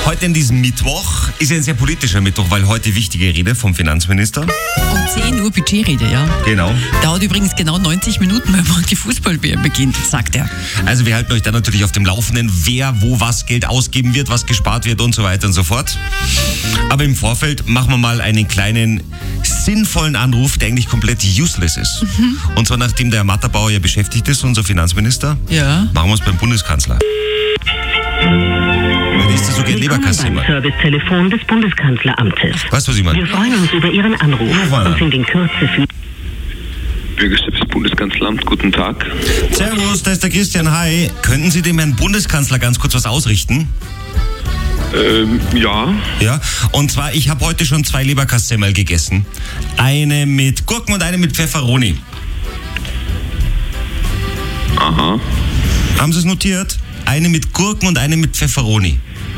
Heute an diesem Mittwoch ist ja ein sehr politischer Mittwoch, weil heute wichtige Rede vom Finanzminister. Um 10 Uhr Budgetrede, ja. Genau. Dauert übrigens genau 90 Minuten, wenn die Fußball-WM beginnt, sagt er. Also wir halten euch dann natürlich auf dem Laufenden, wer wo was Geld ausgeben wird, was gespart wird und so weiter und so fort. Aber im Vorfeld machen wir mal einen kleinen sinnvollen Anruf, der eigentlich komplett useless ist. Und zwar nachdem der Matterbauer ja beschäftigt ist, unser Finanzminister, Ja. machen wir es beim Bundeskanzler. Wenn ich das so geht, Leberkasse Willkommen immer. beim Servicetelefon des Bundeskanzleramtes. Weißt du, was ich meine? Wir freuen uns über Ihren Anruf und sind in Kürze für... Bürgerservice Bundeskanzleramt, guten Tag. Servus, da ist der Christian. Hi. Könnten Sie dem Herrn Bundeskanzler ganz kurz was ausrichten? Ja. Ja, und zwar, ich habe heute schon 2 Leberkassemmel gegessen. Eine mit Gurken und eine mit Pfefferoni. Aha. Haben Sie es notiert? Eine mit Gurken und eine mit Pfefferoni.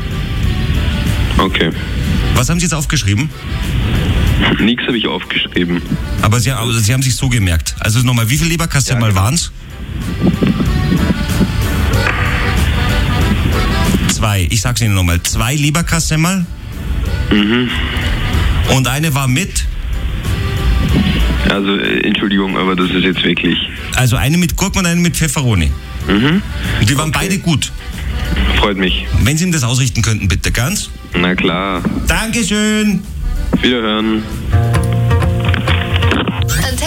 Okay. Was haben Sie jetzt aufgeschrieben? Nichts habe ich aufgeschrieben. Aber Sie haben sich so gemerkt. Also nochmal, wie viele Leberkassemmel Ja, genau. waren es? 2. Ich sag's Ihnen nochmal. 2 Leberkassemmel. Und eine war mit. Also, Entschuldigung, aber das ist jetzt wirklich... Also eine mit Gurken und eine mit Pfefferoni. Und die waren beide gut. Freut mich. Wenn Sie ihm das ausrichten könnten, bitte ganz. Na klar. Dankeschön. Wiederhören.